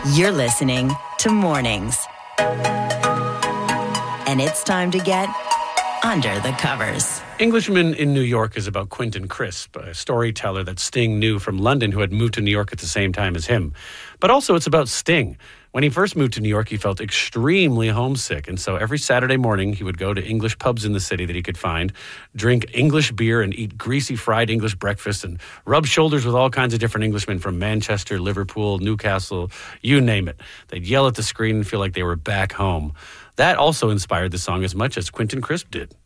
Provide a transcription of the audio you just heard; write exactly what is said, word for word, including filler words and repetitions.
You're listening to Mornings. And it's time to get under the covers. Englishman in New York is about Quentin Crisp, a storyteller that Sting knew from London who had moved to New York at the same time as him. But also it's about Sting. When he first moved to New York, he felt extremely homesick. And so every Saturday morning, he would go to English pubs in the city that he could find, drink English beer and eat greasy fried English breakfast and rub shoulders with all kinds of different Englishmen from Manchester, Liverpool, Newcastle, you name it. They'd yell at the screen and feel like they were back home. That also inspired the song as much as Quentin Crisp did.